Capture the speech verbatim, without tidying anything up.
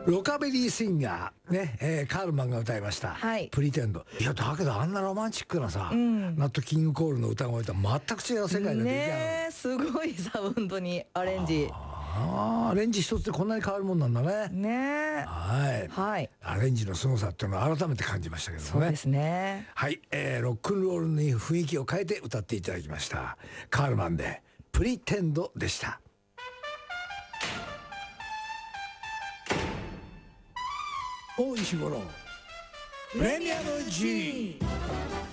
ロカベリーシンガーね、えー、カールマンが歌いました、 はい、 プリテンド。いやだけどあんなロマンチックなさ、うん、ナット・キング・コールの歌声とは全く違う世界が出来上がるね。すごいサウンドにアレンジ。 ああ、アレンジ一つでこんなに変わるもんなんだね。 ね。 はい、はい、アレンジの凄さっていうのを改めて感じましたけどもね。 そうですね。 はい、えー、ロックンロールに雰囲気を変えて歌っていただきましたカールマンでプリテンドでした。大石五郎プレミアム G。